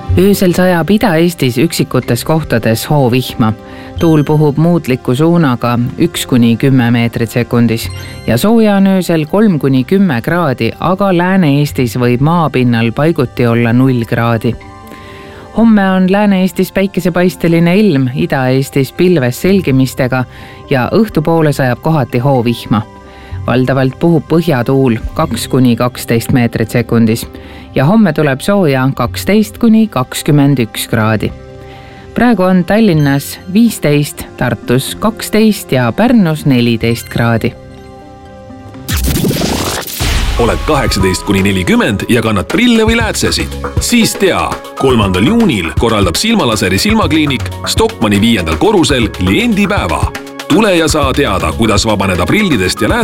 Öösel sajab Ida-Eestis üksikutes kohtades hoovihma. Tuul puhub muutliku suunaga 1–10 meetrit sekundis ja sooja on öösel 3–10 kraadi, aga Lääne-Eestis võib maapinnal paiguti olla 0 kraadi. Homme on Lääne-Eestis päikesepaisteline ilm, Ida-Eestis pilves selgimistega ja õhtupoole sajab kohati hoovihma. Valdavalt puhub põhjatuul 2–12 meetrit sekundis ja homme tuleb sooja 12–21 kraadi. Praegu on Tallinnas 15, Tartus 12 ja Pärnus 14 kraadi. Oled 18–40 ja kannad prille või läätsesid? Siis tea, 3. juunil korraldab Silmalaseri silmakliinik Stockmanni 5. korrusel kliendipäeva. Tule ja saa teada, kuidas vabaneda prillidest ja